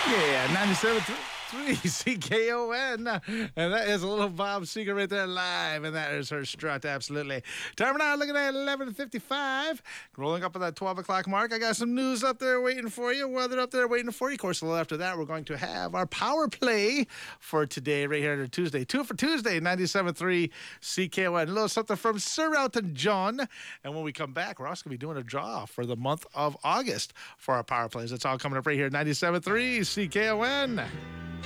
Yeah, 97.3 CKON. And that is a little Bob Seger right there live. And that is her strut, absolutely. Time now, looking at 11:55. Rolling up at that 12 o'clock mark. I got some news up there waiting for you. Weather up there waiting for you. Of course, a little after that, we're going to have our power play for today, right here on Tuesday. 2 for Tuesday, 97.3 CKON. A little something from Sir Elton John. And when we come back, we're also going to be doing a draw for the month of August for our power plays. It's all coming up right here, 97.3 CKON.